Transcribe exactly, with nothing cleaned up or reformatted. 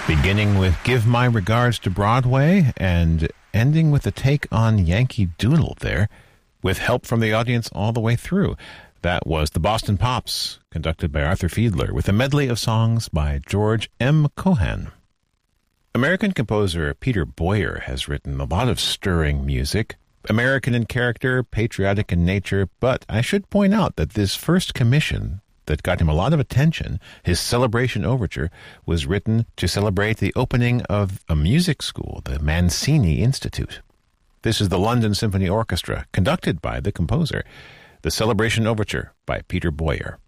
Beginning with Give My Regards to Broadway and ending with a take on Yankee Doodle there, with help from the audience all the way through. That was the Boston Pops, conducted by Arthur Fiedler, with a medley of songs by George M. Cohan. American composer Peter Boyer has written a lot of stirring music, American in character, patriotic in nature, but I should point out that this first commission that got him a lot of attention, his Celebration Overture, was written to celebrate the opening of a music school, the Mancini Institute. This is the London Symphony Orchestra, conducted by the composer, the Celebration Overture by Peter Boyer.